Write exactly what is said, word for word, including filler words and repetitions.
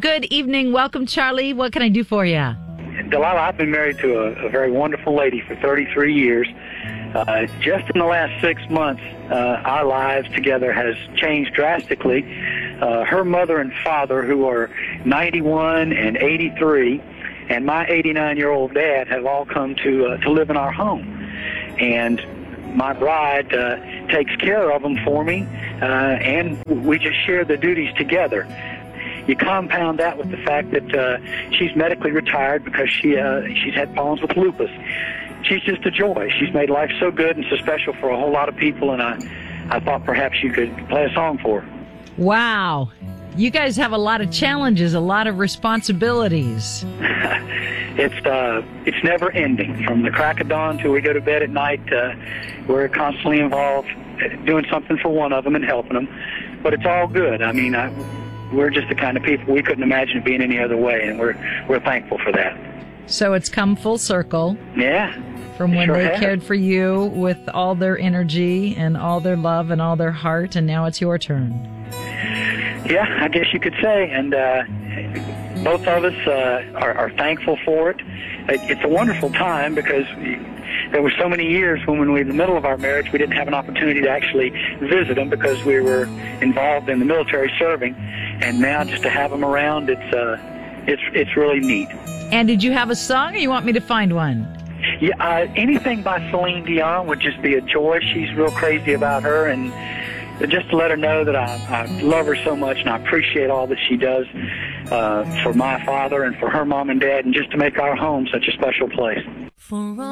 Good evening. Welcome, Charlie. What can I do for you? Delilah, I've been married to a, a very wonderful lady for thirty-three years. Uh, just in the last six months, uh, our lives together has changed drastically. Uh, her mother and father, who are ninety-one and eighty-three, and my eighty-nine-year-old dad have all come to uh, to live in our home. And my bride uh, takes care of them for me, uh, and we just share the duties together. You compound that with the fact that uh, she's medically retired because she uh, she's had problems with lupus. She's just a joy. She's made life so good and so special for a whole lot of people, and I, I thought perhaps you could play a song for her. Wow. You guys have a lot of challenges, a lot of responsibilities. It's uh, it's never ending. From the crack of dawn till we go to bed at night, uh, we're constantly involved doing something for one of them and helping them. But it's all good. I mean, I, we're just the kind of people we couldn't imagine it being any other way, and we're we're thankful for that. So it's come full circle. Yeah. From when sure they has. cared for you with all their energy and all their love and all their heart, and now it's your turn. Yeah, I guess you could say. And uh, both of us uh, are, are thankful for it. It's a wonderful time because we, there were so many years when, when we were in the middle of our marriage, we didn't have an opportunity to actually visit them because we were involved in the military serving. And now just to have them around, it's uh, it's it's really neat. And did you have a song, or you want me to find one? Yeah, uh, anything by Celine Dion would just be a joy. She's real crazy about her, and just to let her know that I, I love her so much and I appreciate all that she does uh, for my father and for her mom and dad, and just to make our home such a special place. For